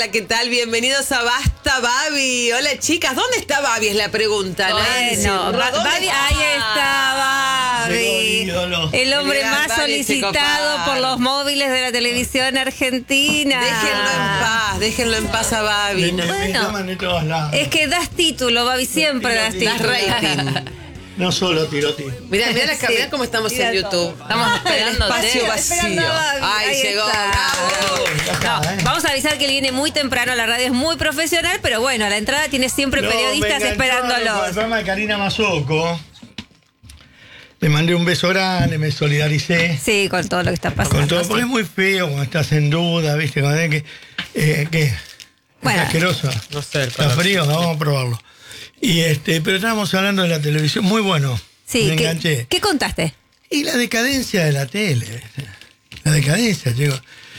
Hola, ¿qué tal? Bienvenidos a Basta, Babi. Hola, chicas. ¿Dónde está Babi? Es la pregunta. Bueno, Babi, ahí está Babi. El hombre más solicitado por los móviles de la televisión argentina. Déjenlo en paz a Babi. Bueno, es que das título, Babi, siempre das título. Das rating. No solo tiroti. Mirá la mirá cómo estamos en YouTube. Estamos esperando. Espacio vacío. Ay, llegó. No, vamos a avisar que él viene muy temprano a la radio, es muy profesional, pero bueno, a la entrada tiene siempre periodistas esperándolo. El programa de Karina Mazzocco. Le mandé un beso grande, me solidaricé. Sí, con todo lo que está pasando. Con todo, porque es muy feo cuando estás en duda, ¿viste? Cuando es que bueno, es asqueroso. No sé, Está frío, vamos a probarlo. Pero estábamos hablando de la televisión, muy bueno. Sí, me enganché. ¿Qué contaste? Y la decadencia de la tele. La decadencia, chico.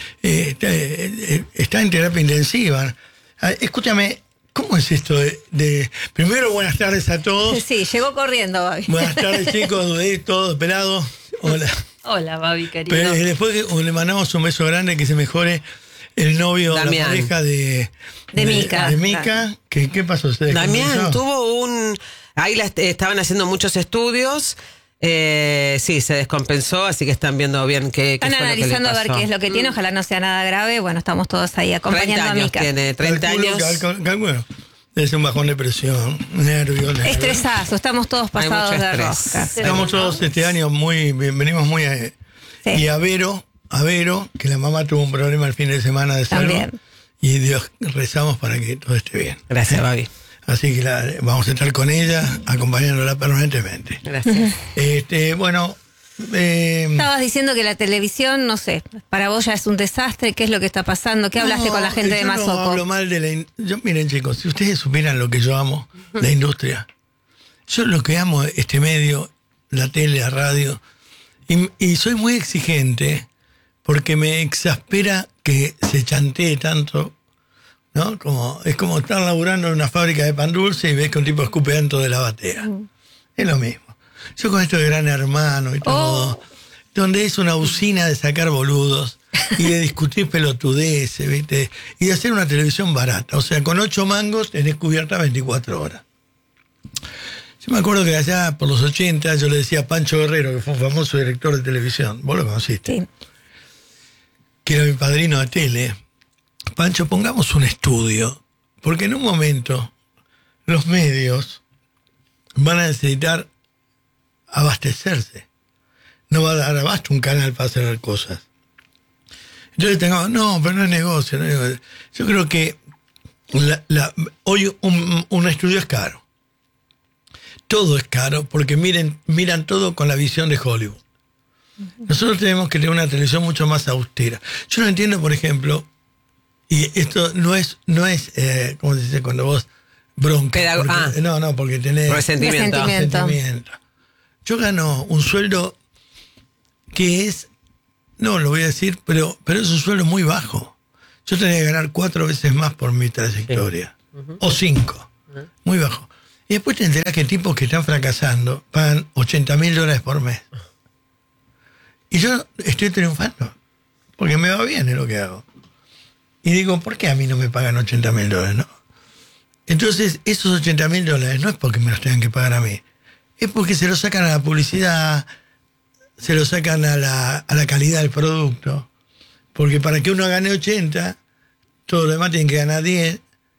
Está en terapia intensiva. Escúchame, ¿cómo es esto de primero, buenas tardes a todos? Sí, llegó corriendo, Babi. Buenas tardes, chicos, dudé, todo pelado. Hola. Hola, Babi, querido. Pero después le mandamos un beso grande, que se mejore el novio, Damián. la pareja de Mica. De Mica. ¿Qué pasó? ¿Se Damián descompensó? tuvo un... Ahí estaban haciendo muchos estudios. Sí, se descompensó, así que están viendo bien qué Están fue lo que le analizando a ver pasó. qué es lo que tiene, ojalá no sea nada grave. Bueno, estamos todos ahí 30 acompañando a años Mica. tiene, 30 años. Calculo. Debe ser un bajón de presión, nervios. Estresazo, estamos todos Hay pasados mucho de estrés. rosca. Estamos todos este año venimos muy... Sí. Y a Vero, que la mamá tuvo un problema el fin de semana de salud. También. Y Dios, rezamos para que todo esté bien. Gracias, Babi. Así que vamos a estar con ella, acompañándola permanentemente. Gracias. Bueno... Estabas diciendo que la televisión, no sé, para vos ya es un desastre. ¿Qué es lo que está pasando? ¿Qué hablaste con la gente de Yo no Mazzocco? hablo mal de miren, chicos, si ustedes supieran lo que yo amo, la industria. Yo lo que amo este medio, la tele, la radio, y soy muy exigente porque me exaspera que se chantee tanto, ¿no? Es como estar laburando en una fábrica de pan dulce y ves que un tipo escupe dentro de la batea. Es lo mismo. Yo con esto de Gran Hermano y todo, donde es una usina de sacar boludos y de discutir pelotudeces, ¿viste? Y de hacer una televisión barata. O sea, con 8 mangos tenés cubierta 24 horas. Yo me acuerdo que allá por los 80 yo le decía a Pancho Guerrero, que fue un famoso director de televisión, vos lo conociste, Sí. que era mi padrino de tele. Pancho, pongamos un estudio, porque en un momento los medios van a necesitar abastecerse. No va a dar abasto un canal para hacer cosas. Entonces pero no es negocio. No es negocio. Yo creo que hoy un estudio es caro. Todo es caro porque miran todo con la visión de Hollywood. Nosotros tenemos que tener una televisión mucho más austera. Yo no entiendo, por ejemplo, y esto no es ¿cómo se dice cuando vos bronca? Porque tenés resentimiento. Yo gano un sueldo que es, no lo voy a decir, pero es un sueldo muy bajo. Yo tenía que ganar 4 veces más por mi trayectoria. Sí. O 5. Muy bajo. Y después te enterás que tipos que están fracasando pagan $80.000 por mes. Y yo estoy triunfando. Porque me va bien en lo que hago. Y digo, ¿por qué a mí no me pagan $80.000, no? Entonces, esos $80.000 no es porque me los tengan que pagar a mí. Es porque se lo sacan a la publicidad, se lo sacan a la calidad del producto. Porque para que uno gane 80, todo lo demás tiene que ganar 10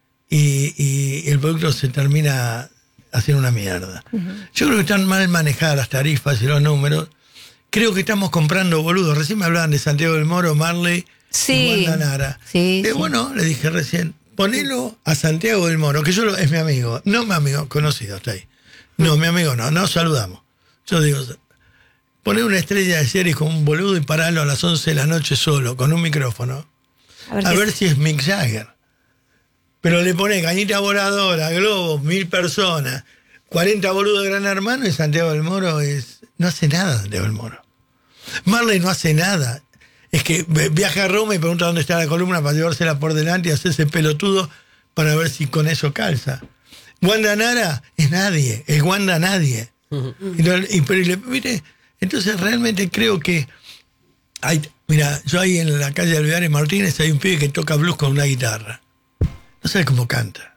y el producto se termina haciendo una mierda. Yo creo que están mal manejadas las tarifas y los números. Creo que estamos comprando boludos. Recién me hablaban de Santiago del Moro, Marley y Wanda Nara. Sí. Bueno, le dije recién, ponelo a Santiago del Moro, que es mi amigo. No mi amigo, conocido, está ahí. No, mi amigo no saludamos. Yo digo, poner una estrella de series con un boludo y pararlo a las 11 de la noche solo, con un micrófono. A ver si es Mick Jagger. Pero le pone cañita voladora, globos, 1000 personas, 40 boludos de Gran Hermano y Santiago del Moro no hace nada, Santiago del Moro. Marley no hace nada. Es que viaja a Roma y pregunta dónde está la columna para llevársela por delante y hacerse pelotudo para ver si con eso calza. Wanda Nara es nadie, es Wanda nadie. Mire, entonces realmente creo que mira, yo ahí en la calle Alveares Martínez hay un pibe que toca blues con una guitarra. no sabes cómo canta.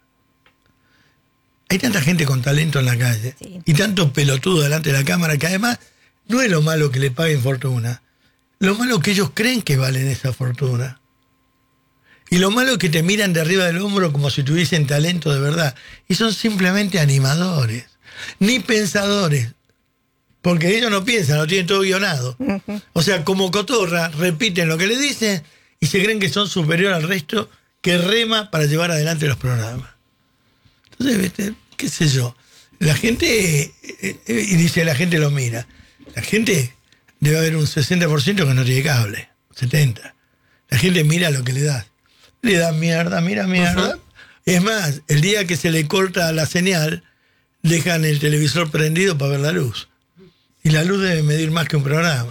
Hay tanta gente con talento en la calle y tanto pelotudo delante de la cámara que además no es lo malo que le paguen fortuna. Lo malo es que ellos creen que valen esa fortuna. Y lo malo es que te miran de arriba del hombro como si tuviesen talento de verdad. Y son simplemente animadores, ni pensadores. Porque ellos no piensan, lo tienen todo guionado. O sea, como cotorra, repiten lo que le dicen y se creen que son superior al resto que rema para llevar adelante los programas. Entonces, ¿viste? ¿Qué sé yo? La gente, y dice la gente lo mira, la gente debe haber un 60% que no tiene cable, 70%. La gente mira lo que le das. Le da mierda, mira mierda. Es más, el día que se le corta la señal, dejan el televisor prendido para ver la luz. Y la luz debe medir más que un programa.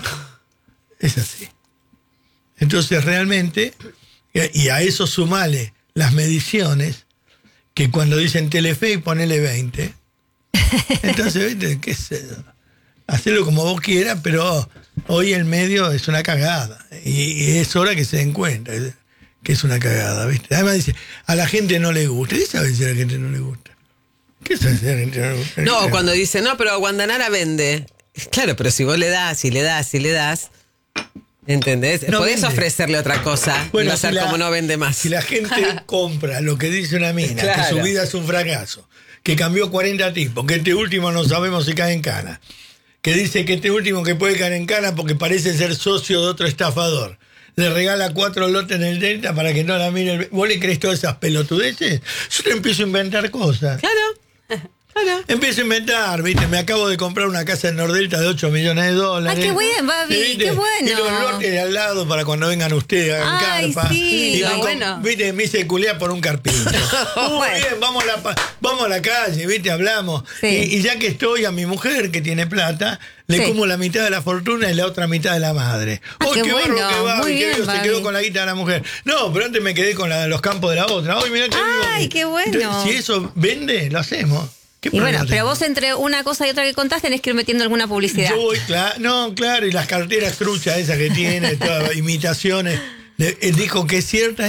Es así. Entonces realmente, y a eso sumale las mediciones, que cuando dicen Telefe y ponele 20. Entonces, ¿viste? ¿Qué sé yo? Hacelo como vos quieras, pero hoy el medio es una cagada. Y es hora que se den cuenta que es una cagada, ¿viste? Además dice, a la gente no le gusta. ¿Qué sabe si a la gente no le gusta? ¿Qué sabe si a la gente no le gusta? No, cuando dice, no, pero Guandanara vende. Claro, pero si vos le das, y le das, y le das, ¿entendés? No podés vende. ofrecerle otra cosa. Bueno, y va a ser como no vende más. Si la gente compra lo que dice una mina, Claro. que su vida es un fracaso, que cambió 40 tipos, que este último no sabemos si cae en cana, que dice que este último que puede caer en cana porque parece ser socio de otro estafador, le regala 4 lotes en el Delta para que no la mire. ¿Vos le crees todas esas pelotudeces? Yo te empiezo a inventar cosas. Claro. Empiezo a inventar, ¿viste? Me acabo de comprar una casa en Nordelta de $8 millones. Ay, qué bien, Babi, ¿Viste? qué bueno. Y los lotes de al lado para cuando vengan ustedes, hagan Ay, carpa. sí, Y lo me bueno. ¿viste? Me hice culiar por un carpincho. Muy Bueno. bien, vamos a la calle, ¿viste? Hablamos. Sí. Y ya que estoy, a mi mujer, que tiene plata, le Sí. como la mitad de la fortuna y la otra mitad de la madre. Ah, ¡Ay, qué bárbaro bueno, que va! muy Y qué bien, se Babi. quedó con la guita de la mujer. No, pero antes me quedé con los campos de la otra. ¡Ay, mirá qué vivo Ay, aquí! qué bueno. Entonces, si eso vende, lo hacemos. ¿Qué Y bueno, problema pero tengo? vos entre una cosa y otra que contás tenés que ir metiendo alguna publicidad. Yo voy, claro, y las carteras truchas esas que tiene, todas imitaciones. Él dijo que es cierta.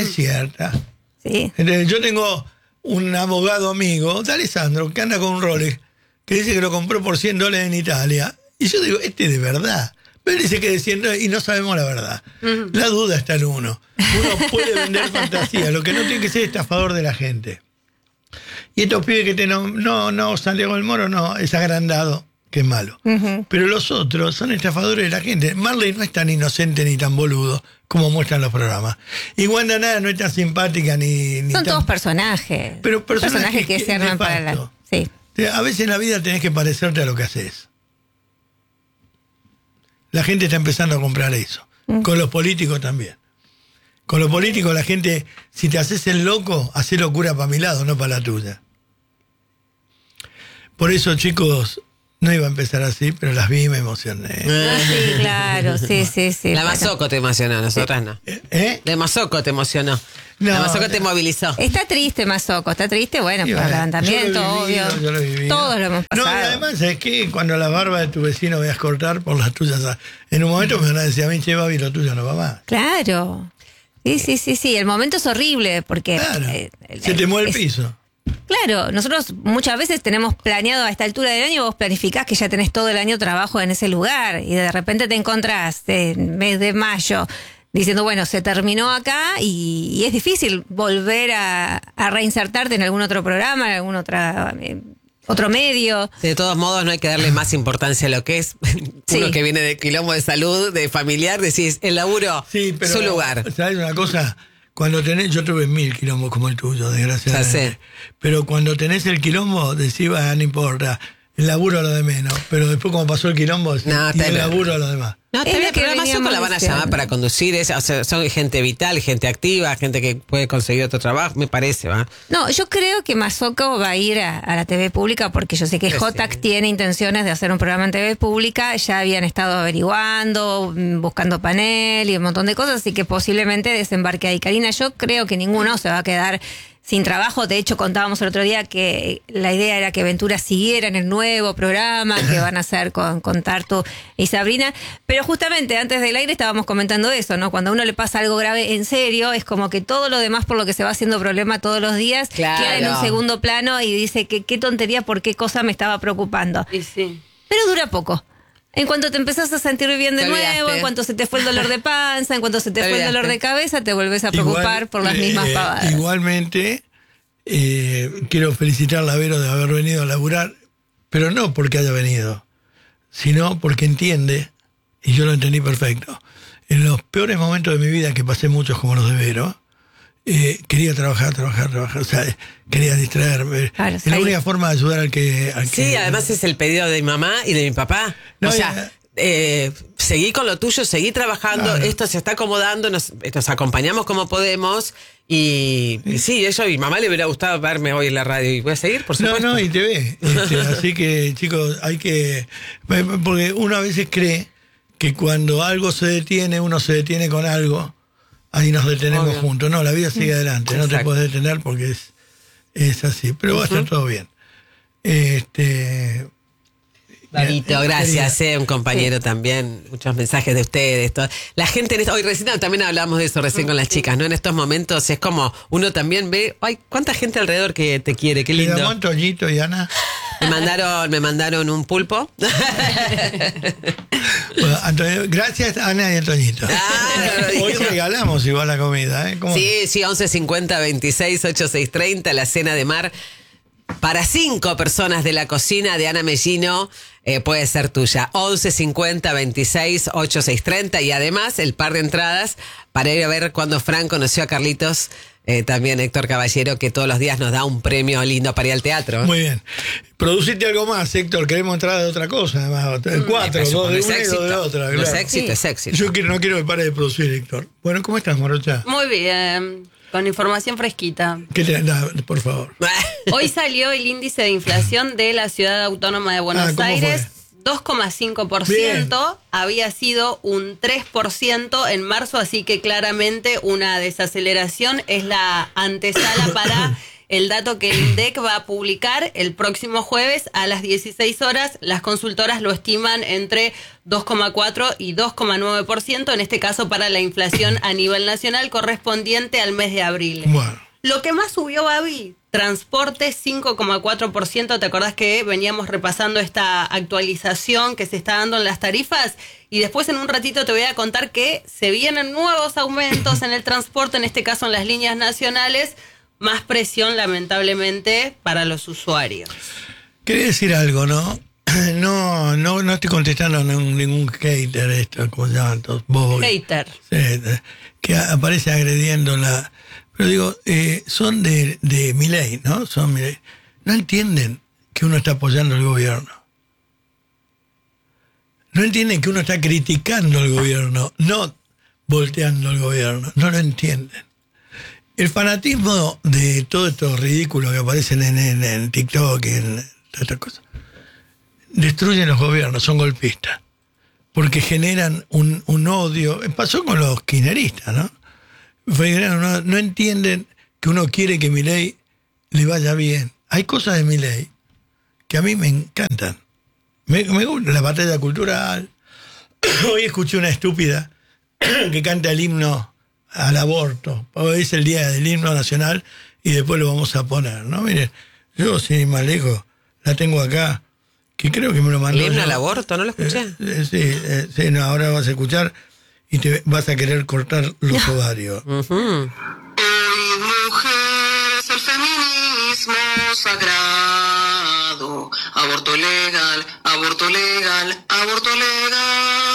Sí. Entonces, yo tengo un abogado amigo, de Alessandro, que anda con un Rolex, que dice que lo compró por $100 en Italia. Y yo digo, este de verdad. Pero él dice que de $100 y no sabemos la verdad. La duda está en uno. Uno puede vender fantasía, lo que no tiene que ser estafador de la gente. Y estos pibes que no, Santiago del Moro no, es agrandado, que es malo. Pero los otros son estafadores de la gente. Marley no es tan inocente ni tan boludo como muestran los programas. Y Wanda Nara no es tan simpática ni Son tan... todos personajes. Pero personajes que se que arman de para la... facto. Sí. A veces en la vida tenés que parecerte a lo que haces. La gente está empezando a comprar eso. Con los políticos también. Con los políticos la gente, si te haces el loco, haces locura para mi lado, no para la tuya. Por eso, chicos, no iba a empezar así, pero las vi y me emocioné. Ah, sí, claro, sí. La bueno. Mazoco te emocionó, nosotras no. ¿Eh? La Mazoco te emocionó. No, la Mazoco no. te movilizó. Está triste, Mazoco, está triste, bueno, Y por el bueno, levantamiento, yo lo he vivido, obvio. yo lo he vivido. Todos lo hemos No, pasado. y además es que cuando la barba de tu vecino veas cortar por las tuyas, en un momento me van a decir a mí, che, Babi, lo tuyo no va más. Claro. Sí. El momento es horrible porque... Claro. Se te mueve el es- piso. Claro, nosotros muchas veces tenemos planeado a esta altura del año, vos planificás que ya tenés todo el año trabajo en ese lugar y de repente te encontrás en mes de mayo diciendo, bueno, se terminó acá y es difícil volver a reinsertarte en algún otro programa, en algún otro medio. De todos modos, no hay que darle más importancia a lo que es. Sí. Uno que viene de quilombo de salud, de familiar, decís, el laburo, Sí, pero su lugar. ¿sabes una cosa? Cuando tenés, yo tuve 1000 quilombos como el tuyo, desgraciadamente. Ya sé. Pero cuando tenés el quilombo, decís, "Ah, no importa, el laburo a lo de menos". Pero después como pasó el quilombo, decís, No, y está el bien. laburo a lo demás. No, Es está lo bien, que pero la Mazoco veníamos la van a diciendo. llamar para conducir. O sea, son gente vital, gente activa, gente que puede conseguir otro trabajo, me parece, ¿va? No, yo creo que Mazoco va a ir a la TV pública porque yo sé que Sí. Jotac tiene intenciones de hacer un programa en TV pública, ya habían estado averiguando, buscando panel y un montón de cosas, así que posiblemente desembarque ahí. Karina, yo creo que ninguno se va a quedar sin trabajo. De hecho, contábamos el otro día que la idea era que Ventura siguiera en el nuevo programa que van a hacer con Tartu y Sabrina. Pero justamente antes del aire estábamos comentando eso, ¿no? Cuando a uno le pasa algo grave en serio, es como que todo lo demás por lo que se va haciendo problema todos los días queda en un segundo plano y dice que qué tontería, por qué cosa me estaba preocupando. Y sí. Pero dura poco. En cuanto te empezás a sentir bien de nuevo, en cuanto se te fue el dolor de panza, en cuanto se te fue el dolor de cabeza, te volvés a preocupar por las mismas pavadas. Igualmente, quiero felicitarla a Vero de haber venido a laburar, pero no porque haya venido, sino porque entiende, y yo lo entendí perfecto. En los peores momentos de mi vida, que pasé muchos como los de Vero, quería trabajar, o sea, quería distraerme. Claro, es la única forma de ayudar al que... Sí, además es el pedido de mi mamá y de mi papá. No, o sea, seguí con lo tuyo, seguí trabajando, claro. Esto se está acomodando, nos acompañamos como podemos. Y sí, a mi mamá le hubiera gustado verme hoy en la radio y voy a seguir, por supuesto. No, y te ve. Así que, chicos, hay que... Porque uno a veces cree que cuando algo se detiene, uno se detiene con algo. Ahí nos detenemos juntos. No, la vida sigue adelante. Exacto. No te puedes detener porque es así. Pero va a estar todo bien. Davito, gracias, un compañero también, muchos mensajes de ustedes. La gente, hoy recién también hablamos de eso recién con las chicas, ¿no? En estos momentos es como uno también ve, ay, cuánta gente alrededor que te quiere, qué lindo. ¿Le llamó Antoñito y Ana? Me mandaron un pulpo. Bueno, Antonio, gracias Ana y Antoñito. Hoy regalamos igual la comida, ¿eh? Sí, 1150 26 8630, la cena de mar para 5 personas de la cocina de Ana Mellino puede ser tuya. 1150 26 8630 y además el par de entradas para ir a ver cuando Fran conoció a Carlitos. También Héctor Caballero, que todos los días nos da un premio lindo para ir al teatro. Muy bien. Produciste algo más, Héctor. Queremos entrar de otra cosa. Además. 4, 2 de una y 2 de otra. Claro. No es éxito, es éxito. Yo no quiero que pare de producir, Héctor. Bueno, ¿cómo estás, Morocha? Muy bien, con información fresquita. Por favor. Hoy salió el índice de inflación de la Ciudad Autónoma de Buenos Aires. Fue? 2,5%, había sido un 3% en marzo, así que claramente una desaceleración es la antesala para el dato que el INDEC va a publicar el próximo jueves a las 16 horas. Las consultoras lo estiman entre 2,4 y 2,9%, en este caso para la inflación a nivel nacional correspondiente al mes de abril. Bueno. Lo que más subió, Babi, transporte 5,4%. ¿Te acordás que veníamos repasando esta actualización que se está dando en las tarifas? Y después en un ratito te voy a contar que se vienen nuevos aumentos en el transporte, en este caso en las líneas nacionales, más presión lamentablemente para los usuarios. Quería decir algo, ¿no? No estoy contestando a ningún hater, esto, ¿cómo se llaman todos? Bobos. Hater. Sí, que aparece agrediendo la... Pero digo, son de Milei, ¿no? Son Milei. No entienden que uno está apoyando al gobierno. No entienden que uno está criticando al gobierno, no volteando al gobierno. No lo entienden. El fanatismo de todos estos ridículos que aparecen en TikTok y en estas cosas, destruyen los gobiernos, son golpistas. Porque generan un odio. Pasó con los kirchneristas, ¿no? No entienden que uno quiere que Milei le vaya bien. Hay cosas de Milei que a mí me encantan. Me gusta la batalla cultural. Hoy escuché una estúpida que canta el himno al aborto. Hoy es el día del himno nacional y después lo vamos a poner, ¿no? Miren, yo sin ir más lejos, la tengo acá, que creo que me lo mandó. ¿El himno al aborto? ¿No lo escuché? Sí, no, ahora vas a escuchar y te vas a querer cortar los ovarios. Uh-huh. Mujeres, el feminismo sagrado. Aborto legal, aborto legal, aborto legal.